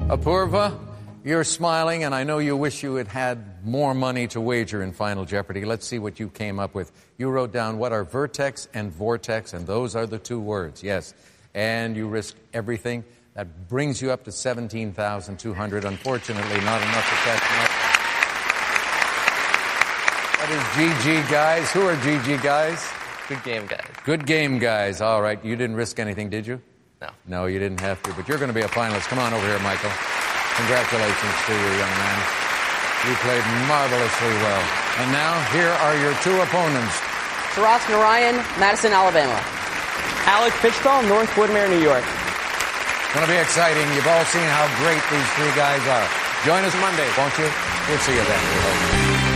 Apurva, you're smiling, and I know you wish you had had more money to wager in Final Jeopardy. Let's see what you came up with. You wrote down what are vertex and vortex, and those are the two words, yes. And you risked everything. That brings you up to $17,200. Unfortunately, not enough to catch up. That is GG guys. Who are GG guys? Good game, guys. Good game, guys. All right. You didn't risk anything, did you? No. No, you didn't have to, but you're going to be a finalist. Come on over here, Michael. Congratulations to you, young man. You played marvelously well. And now, here are your two opponents. Taras Narayan, Madison, Alabama. Alec Fishball, North Woodmere, New York. It's going to be exciting. You've all seen how great these three guys are. Join us Monday, won't you? We'll see you then.